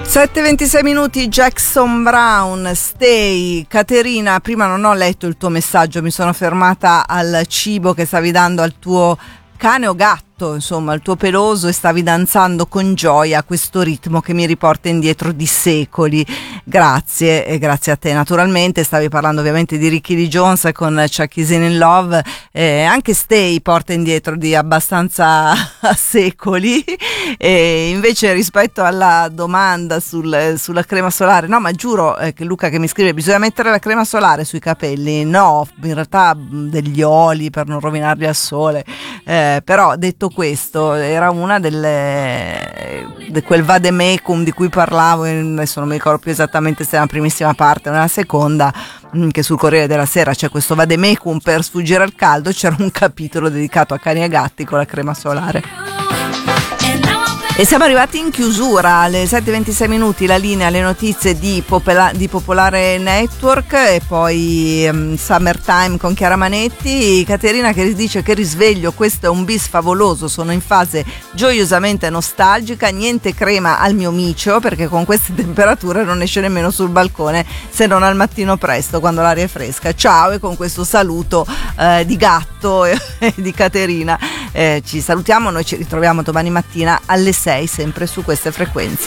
7:26 minuti, Jackson Brown, Stay. Caterina, prima non ho letto il tuo messaggio, mi sono fermata al cibo che stavi dando al tuo cane o gatto, insomma, il tuo peloso, e stavi danzando con gioia questo ritmo che mi riporta indietro di secoli. Grazie, e grazie a te. Naturalmente stavi parlando ovviamente di Ricky Lee Jones con Chuck Is In Love, anche Stay porta indietro di abbastanza secoli. E invece rispetto alla domanda sulla crema solare, no, ma giuro che Luca che mi scrive bisogna mettere la crema solare sui capelli, no, in realtà degli oli per non rovinarli al sole, però detto questo, era una di quel vademecum di cui parlavo, adesso non mi ricordo più esattamente se è la primissima parte o nella seconda, che sul Corriere della Sera c'è questo vademecum per sfuggire al caldo, c'era un capitolo dedicato a cani e gatti con la crema solare. E siamo arrivati in chiusura, alle 7:26 minuti, la linea, le notizie di Popolare Network e poi Summertime con Chiara Manetti. Caterina che dice che risveglio, questo è un bis favoloso, sono in fase gioiosamente nostalgica, niente crema al mio micio perché con queste temperature non esce nemmeno sul balcone se non al mattino presto quando l'aria è fresca. Ciao, e con questo saluto di gatto e di Caterina ci salutiamo, noi ci ritroviamo domani mattina alle 6 sempre su queste frequenze.